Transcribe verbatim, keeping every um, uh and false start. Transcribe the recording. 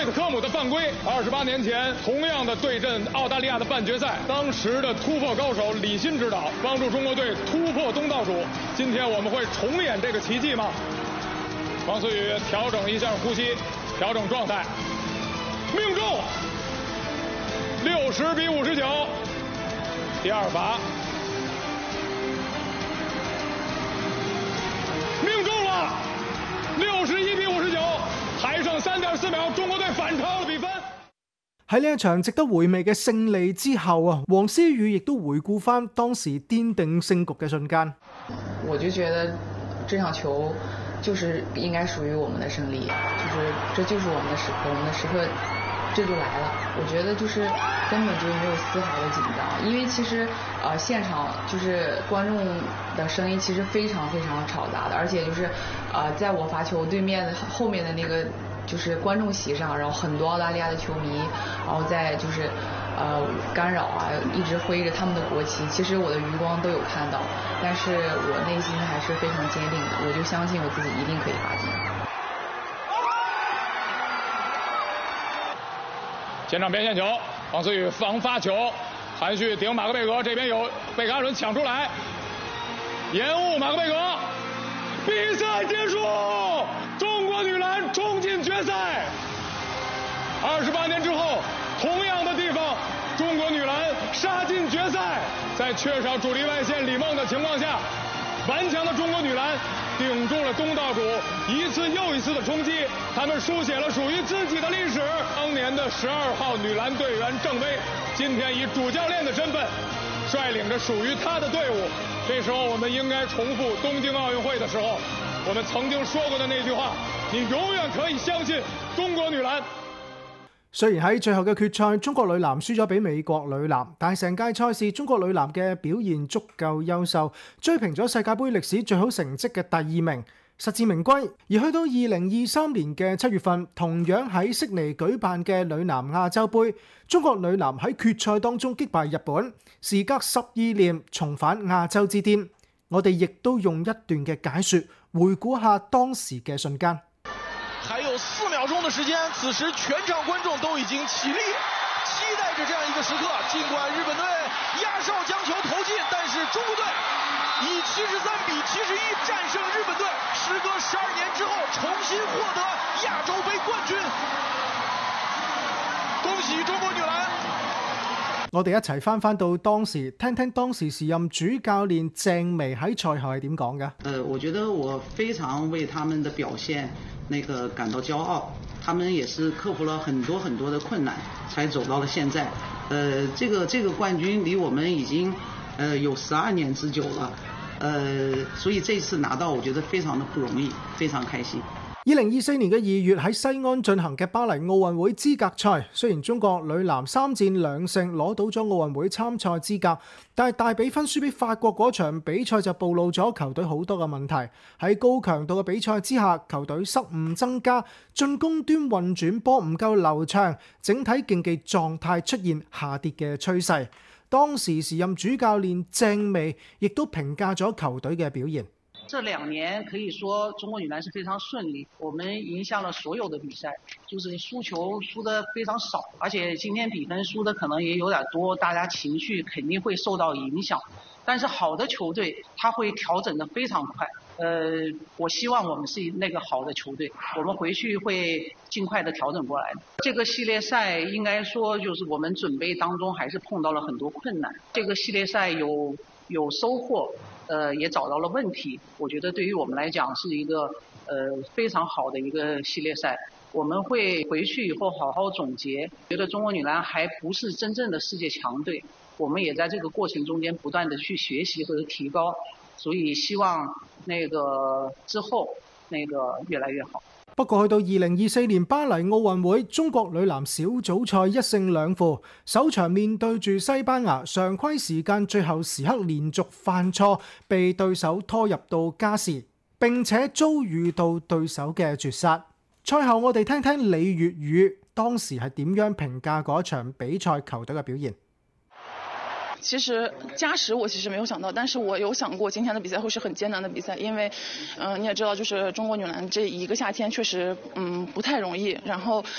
惠特科姆的犯规。二十八年前，同样的对阵澳大利亚的半决赛，当时的突破高手李鑫指导，帮助中国队突破东道主。今天我们会重演这个奇迹吗？王思雨调整一下呼吸，调整状态，命中，六十比五十九，第二罚。命中了，六十一比五十九，还剩三點四秒，中國隊反超了比分。 喺呢一場值得回味嘅勝利之後啊，黃思雨亦都回顧翻當時奠定勝局嘅瞬間。 我就覺得這場球就是應該屬於我們的勝利，就是這就是我們的時刻，我們的時刻這就來了。我覺得就是根本就沒有絲毫的緊張，因為其實呃現場就是觀眾的聲音其實非常非常嘈雜的，而且就是呃在我罰球對面的後面的那個就是觀眾席上，然後很多澳大利亞的球迷，然後在就是呃干擾啊，一直揮着他們的國旗，其實我的餘光都有看到，但是我內心還是非常堅定的，我就相信我自己一定可以罰進。 前場邊線球，王思雨防發球，韓旭頂馬克貝格，這邊有貝克阿倫搶出來，延誤馬克貝格，比賽結束，中國女籃衝進決賽。二十八年之後，同樣的地方，中國女籃殺進決賽，在缺少主力外線李夢的情況下，頑強的中國女籃頂住了東道主一次又一次的衝擊，他們書寫了屬於自己的歷史。當年的十二號女籃隊員鄭薇，今天以主教練的身份率領着屬於他的隊伍。這時候我們應該重複東京奧運會的時候我們曾經說過的那句話，你永遠可以相信中國女籃。 雖然喺最後嘅決賽，中國女籃輸咗俾美國女籃，但係成屆賽事中國女籃嘅表現足夠優秀，追平咗世界盃歷史最好成績嘅第二名，實至名歸。而去到二零二三年嘅七月份，同樣喺悉尼舉辦嘅女籃亞洲盃，中國女籃喺決賽當中擊敗日本，時隔十二年重返亞洲之巔。我哋亦都用一段嘅解說回顧下當時嘅瞬間。 還有四秒鐘的時間，此時全場觀眾都已經起立，期待着這樣一個時刻。盡管日本隊壓哨將球投進，但是中國隊以七十三比七十一戰勝日本隊，時隔十二年之後重新獲得亞洲盃冠軍。恭喜中國女籃！ 我哋一齊翻翻到當時，聽聽當時時任主教練鄭薇喺賽後係點講嘅。 呃，我覺得我非常為他們的表現那個感到驕傲，他們也是克服了很多很多的困難，才走到了現在。呃，這個這個冠軍離我們已經呃有十二年之久了，呃，所以這次拿到我覺得非常的不容易，非常開心。 二零二四年嘅二月喺西安進行嘅巴黎奧運會資格賽，雖然中國女籃三戰兩勝攞到咗奧運會參賽資格，但係大比分輸俾法國嗰場比賽就暴露咗球隊好多嘅問題。喺高強度嘅比賽之下，球隊失誤增加，進攻端運轉波唔夠流暢，整體競技狀態出現下跌嘅趨勢。當時時任主教練鄭薇亦都評價咗球隊嘅表現。 這兩年可以說中國女籃是非常順利，我們贏下了所有的比賽，就是輸球輸得非常少，而且今天比分輸得可能也有點多，大家情緒肯定會受到影響。但是好的球隊，它會調整得非常快。呃，我希望我們是那個好的球隊，我們回去會盡快的調整過來。這個系列賽應該說就是我們準備當中還是碰到了很多困難，這個系列賽有有收穫。呃，也找到了問題，我覺得對於我們來講是一個呃非常好的一個系列賽。我們會回去以後好好總結，覺得中國女籃還不是真正的世界強隊，我們也在這個過程中間不斷的去學習和提高，所以希望那個之後那個越來越好。 不過去到二零二四年巴黎奧運會，中國女籃小組賽一勝兩負，首場面對住西班牙，常規時間最後時刻連續犯錯，被對手拖入到加時，並且遭遇到對手嘅絕殺。賽後我哋聽聽李粵語當時係點樣評價嗰場比賽球隊嘅表現。 其實加時我其實沒有想到，但是我有想過今天的比賽會是很艱難的比賽，因為，嗯、呃，你也知道，就是中國女籃這一個夏天確實，嗯，不太容易。然後